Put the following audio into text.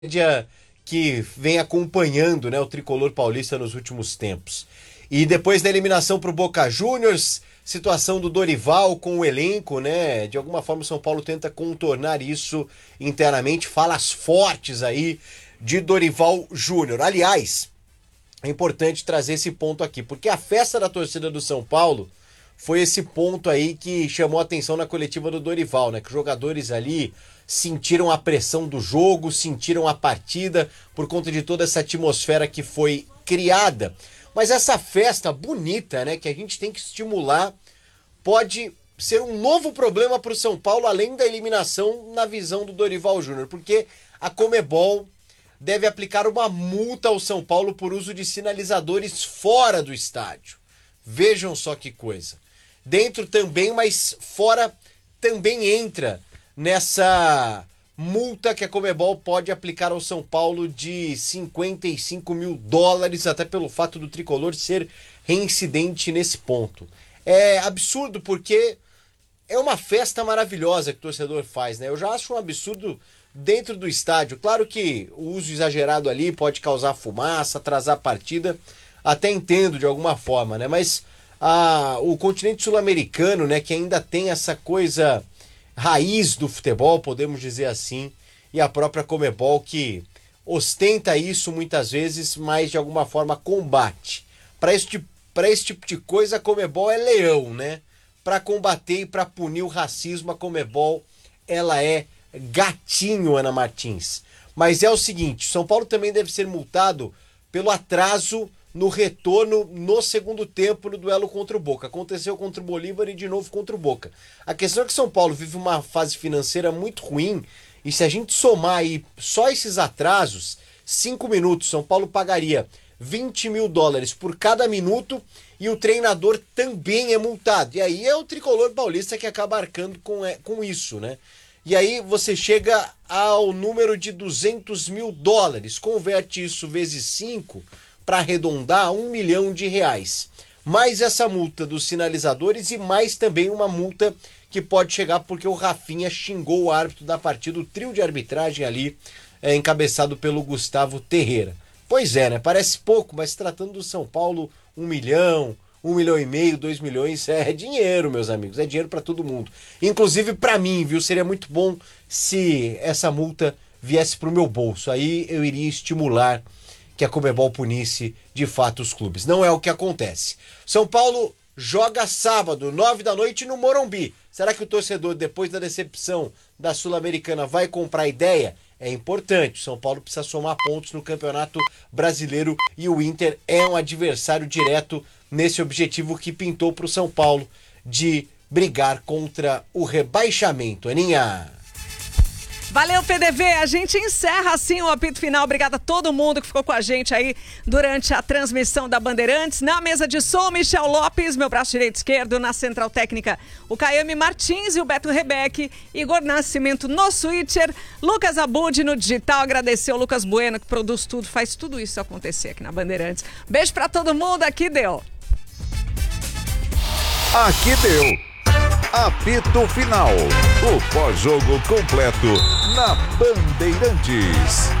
que vem acompanhando, né, o tricolor paulista nos últimos tempos. E depois da eliminação para o Boca Juniors, situação do Dorival com o elenco, né? De alguma forma o São Paulo tenta contornar isso internamente. Falas fortes aí de Dorival Júnior. Aliás, é importante trazer esse ponto aqui, porque a festa da torcida do São Paulo foi esse ponto aí que chamou a atenção na coletiva do Dorival, né? Que os jogadores ali sentiram a pressão do jogo, sentiram a partida por conta de toda essa atmosfera que foi criada. Mas essa festa bonita, né, que a gente tem que estimular, pode ser um novo problema para o São Paulo, além da eliminação na visão do Dorival Júnior, porque a Conmebol deve aplicar uma multa ao São Paulo por uso de sinalizadores fora do estádio. Vejam só que coisa. Dentro também, mas fora também entra nessa multa que a Conmebol pode aplicar ao São Paulo de $55 mil, até pelo fato do tricolor ser reincidente nesse ponto. É absurdo porque é uma festa maravilhosa que o torcedor faz, né? Eu já acho um absurdo dentro do estádio. Claro que o uso exagerado ali pode causar fumaça, atrasar a partida, até entendo de alguma forma, né? Mas o continente sul-americano, né, que ainda tem essa coisa raiz do futebol, podemos dizer assim, e a própria Conmebol que ostenta isso muitas vezes, mas de alguma forma combate. Para esse tipo de coisa, a Conmebol é leão, né? Para combater e para punir o racismo, a Conmebol, ela é gatinho, Ana Martins. Mas é o seguinte, São Paulo também deve ser multado pelo atraso no retorno no segundo tempo no duelo contra o Boca. Aconteceu contra o Bolívar e de novo contra o Boca. A questão é que São Paulo vive uma fase financeira muito ruim e se a gente somar aí só esses atrasos, 5 minutos, São Paulo pagaria $20 mil por cada minuto e o treinador também é multado. E aí é o tricolor paulista que acaba arcando com isso, né? E aí você chega ao número de $200 mil, converte isso vezes 5 para arredondar R$1 milhão. Mais essa multa dos sinalizadores e mais também uma multa que pode chegar porque o Rafinha xingou o árbitro da partida, o trio de arbitragem ali, encabeçado pelo Gustavo Terreira. Pois é, né? Parece pouco, mas tratando do São Paulo, 1 milhão, 1,5 milhão, 2 milhões, é dinheiro, meus amigos, é dinheiro para todo mundo. Inclusive para mim, viu? Seria muito bom se essa multa viesse pro meu bolso. Aí eu iria estimular que a Conmebol punisse de fato os clubes. Não é o que acontece. São Paulo joga sábado, 9 da noite no Morumbi. Será que o torcedor, depois da decepção da Sul-Americana, vai comprar ideia? É importante. O São Paulo precisa somar pontos no Campeonato Brasileiro e o Inter é um adversário direto nesse objetivo que pintou para o São Paulo de brigar contra o rebaixamento. Aninha! Valeu, PDV. A gente encerra assim o apito final. Obrigada a todo mundo que ficou com a gente aí durante a transmissão da Bandeirantes. Na mesa de som, Michel Lopes, meu braço direito e esquerdo. Na central técnica, o Caiame Martins e o Beto Rebeck. Igor Nascimento no switcher. Lucas Abud no digital. Agradecer ao Lucas Bueno que produz tudo, faz tudo isso acontecer aqui na Bandeirantes. Beijo pra todo mundo. Aqui deu. Aqui deu. Apito Final. O pós-jogo completo na Bandeirantes.